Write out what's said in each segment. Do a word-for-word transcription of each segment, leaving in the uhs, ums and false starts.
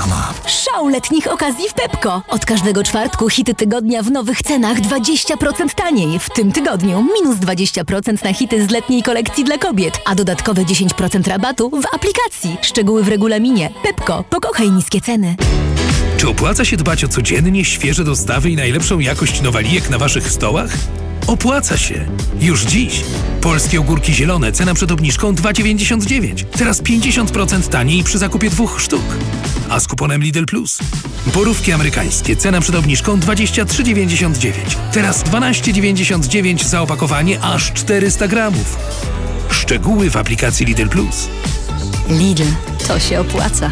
Reklama. Szał letnich okazji w Pepco. Od każdego czwartku hity tygodnia w nowych cenach dwadzieścia procent taniej. W tym tygodniu minus dwadzieścia procent na hity z letniej kolekcji dla kobiet, a dodatkowe dziesięć procent rabatu w aplikacji. Szczegóły w regulaminie. Pepco. Pokochaj niskie ceny. Czy opłaca się dbać o codziennie świeże dostawy i najlepszą jakość nowalijek na waszych stołach? Opłaca się. Już dziś. Polskie ogórki zielone, cena przed obniżką dwa dziewięćdziesiąt dziewięć. Teraz pięćdziesiąt procent taniej przy zakupie dwóch sztuk. A z kuponem Lidl Plus. Borówki amerykańskie, cena przed obniżką dwadzieścia trzy dziewięćdziesiąt dziewięć. Teraz dwanaście dziewięćdziesiąt dziewięć za opakowanie aż czterysta gramów. Szczegóły w aplikacji Lidl Plus. Lidl. To się opłaca.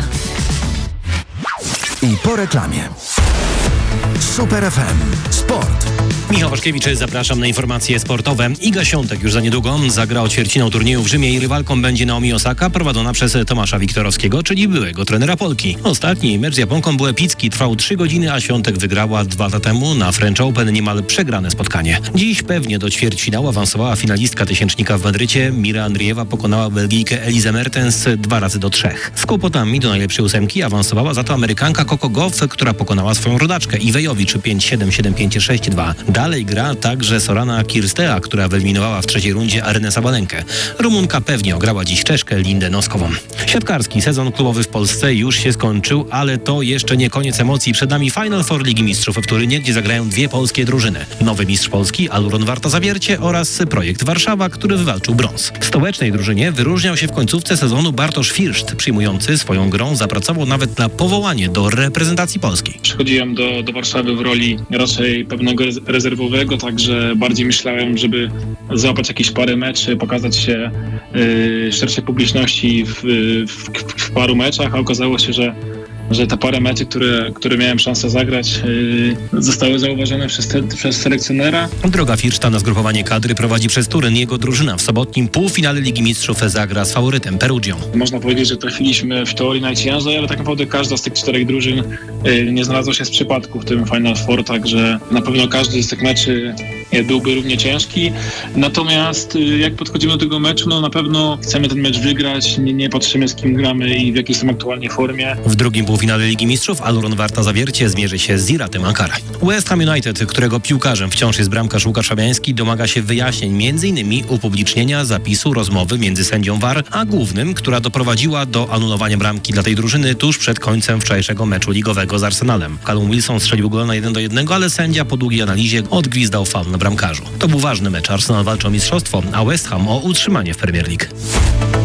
I po reklamie. Super F M. Sport. Michał Waszkiewicz, zapraszam na informacje sportowe. Iga Świątek już za niedługo zagra ćwierćfinał turnieju w Rzymie i rywalką będzie Naomi Osaka, prowadzona przez Tomasza Wiktorowskiego, czyli byłego trenera Polki. Ostatni mecz z Japonką był epicki, trwał trzy godziny, a Świątek wygrała dwa lata temu na French Open niemal przegrane spotkanie. Dziś pewnie do ćwierćfinału awansowała finalistka tysięcznika w Madrycie. Mira Andriejewa pokonała Belgijkę Elizę Mertens dwa razy do trzech. Z kłopotami do najlepszej ósemki awansowała za to Amerykanka Coco Gauff, która pokonała swoją rodaczkę Iwę Jowicz pięć siedem, siedem pięć, sześć dwa. Dalej gra także Sorana Kirstea, która wyeliminowała w trzeciej rundzie Arenę Sabalenkę. Rumunka pewnie ograła dziś Czeszkę Lindę Noskową. Siatkarski sezon klubowy w Polsce już się skończył, ale to jeszcze nie koniec emocji. Przed nami Final Four Ligi Mistrzów w Turynie, gdzie zagrają dwie polskie drużyny. Nowy mistrz Polski Aluron Warta Zawiercie oraz Projekt Warszawa, który wywalczył brąz. W stołecznej drużynie wyróżniał się w końcówce sezonu Bartosz Firszt. Przyjmujący swoją grą zapracował nawet na powołanie do reprezentacji Polski. Przychodziłem do, do Warszawy w roli raczej pewnego rezerwowego, także bardziej myślałem, żeby złapać jakieś parę meczy, pokazać się y, szerszej publiczności w, w, w paru meczach, a okazało się, że że te parę meczy, które, które miałem szansę zagrać, yy, zostały zauważone przez, te, przez selekcjonera. Droga Firszta na zgrupowanie kadry prowadzi przez Turyn. Jego drużyna w sobotnim półfinale Ligi Mistrzów zagra z faworytem Perugią. Można powiedzieć, że trafiliśmy w teorii najciężej, ale tak naprawdę każda z tych czterech drużyn yy, nie znalazła się z przypadku w tym Final Four, także na pewno każdy z tych meczy byłby równie ciężki. Natomiast yy, jak podchodzimy do tego meczu, no na pewno chcemy ten mecz wygrać, nie, nie patrzymy z kim gramy i w jakiej są aktualnie formie. W drugim półfinale W finale Ligi Mistrzów Aluron Warta Zawiercie zmierzy się z Iratem Ankara. West Ham United, którego piłkarzem wciąż jest bramkarz Łukasz Fabiański, domaga się wyjaśnień, między innymi upublicznienia zapisu rozmowy między sędzią V A R a głównym, która doprowadziła do anulowania bramki dla tej drużyny tuż przed końcem wczorajszego meczu ligowego z Arsenalem. Callum Wilson strzelił gol na jeden do jednego, ale sędzia po długiej analizie odgwizdał faul na bramkarzu. To był ważny mecz. Arsenal walczy o mistrzostwo, a West Ham o utrzymanie w Premier League.